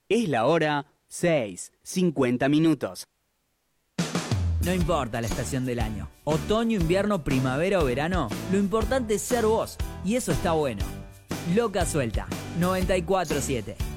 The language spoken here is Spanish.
Es la hora 6:50. No importa la estación del año, otoño, invierno, primavera o verano, lo importante es ser vos, y eso está bueno. Loca Suelta, 94.7.